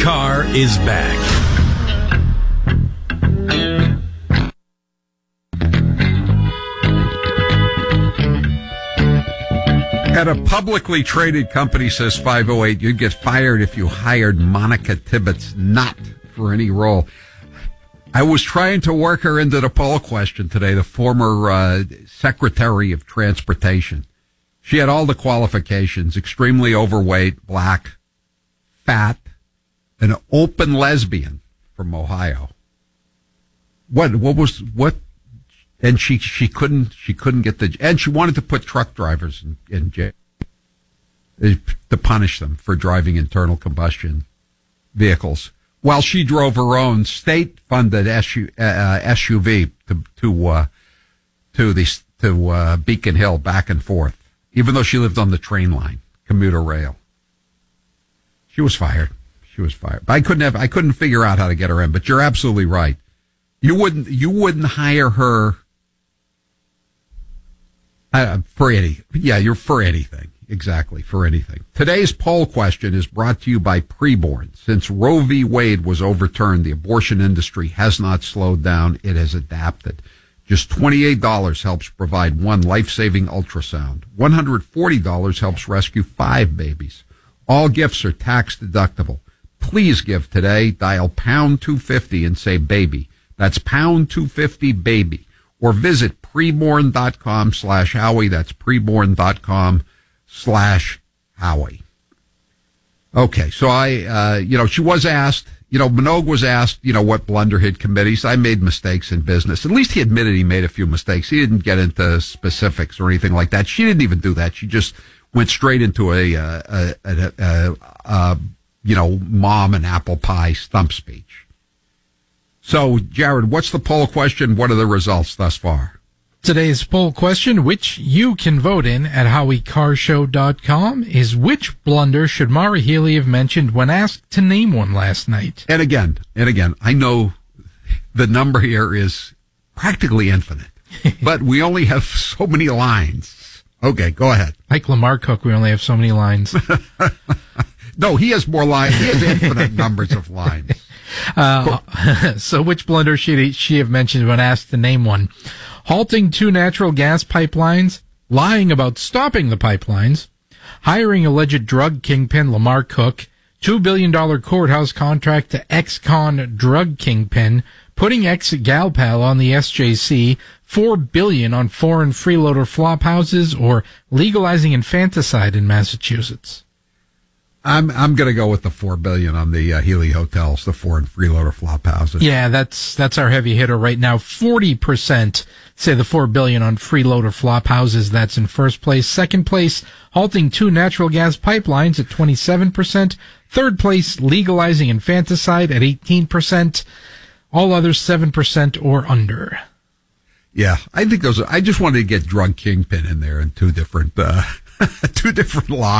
Carr is back. At a publicly traded company, says 508, you'd get fired if you hired Monica Tibbetts not for any role. I was trying to work her into the poll question today, the former Secretary of Transportation. She had all the qualifications: extremely overweight, black, fat, an open lesbian from Ohio. And she couldn't get and she wanted to put truck drivers in jail to punish them for driving internal combustion vehicles, while she drove her own state-funded SUV to Beacon Hill back and forth, even though she lived on the train line, commuter rail. She was fired. But I couldn't figure out how to get her in. But you're absolutely right. You wouldn't hire her for anything. Exactly, for anything. Today's poll question is brought to you by Preborn. Since Roe v. Wade was overturned, the abortion industry has not slowed down. It has adapted. Just $28 helps provide one life-saving ultrasound. $140 helps rescue 5 babies. All gifts are tax deductible. Please give today. Dial pound 250 and say baby. That's pound 250 baby. Or visit preborn.com/Howie. That's preborn.com/Howie. Okay, so she was asked, Minogue was asked, what blunder he'd committed. He said, I made mistakes in business. At least he admitted he made a few mistakes. He didn't get into specifics or anything like that. She didn't even do that. She just went straight into mom and apple pie stump speech. So, Jared, what's the poll question? What are the results thus far? Today's poll question, which you can vote in at HowieCarrshow.com, is which blunder should Mara Healey have mentioned when asked to name one last night? And again, I know the number here is practically infinite, but we only have so many lines. Okay, go ahead. Like Lamar Cook, we only have so many lines. No, he has more lines. He has infinite numbers of lines. So which blunder should she have mentioned when asked to name one? Halting 2 natural gas pipelines, lying about stopping the pipelines, hiring alleged drug kingpin Lamar Cook, $2 billion courthouse contract to ex-con drug kingpin, putting ex-gal pal on the SJC, $4 billion on foreign freeloader flop houses, or legalizing infanticide in Massachusetts. I'm going to go with the $4 billion on the Healy hotels, the foreign freeloader flop houses. Yeah, that's our heavy hitter right now. 40% say the $4 billion on freeloader flop houses. That's in first place. Second place, halting 2 natural gas pipelines at 27%. Third place, legalizing infanticide at 18%. All others 7% or under. Yeah, I think I just wanted to get drug kingpin in there in two different lines.